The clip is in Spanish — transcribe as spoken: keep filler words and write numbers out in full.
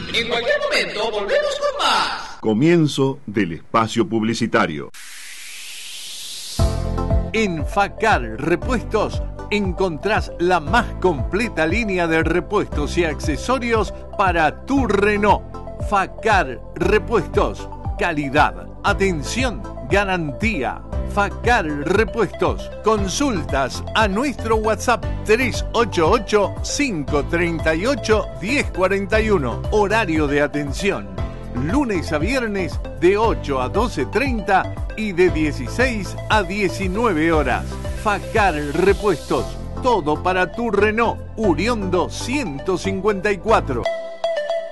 En cualquier momento volvemos con más. Comienzo del espacio publicitario. En Facar Repuestos encontrás la más completa línea de repuestos y accesorios para tu Renault. Facar Repuestos. Calidad, atención, garantía. Facar Repuestos. Consultas a nuestro WhatsApp tres ocho ocho, cinco tres ocho, uno cero cuatro uno. Horario de atención. Lunes a viernes de ocho a doce treinta y de dieciséis a diecinueve horas. Facar Repuestos. Todo para tu Renault Uriondo ciento cincuenta y cuatro.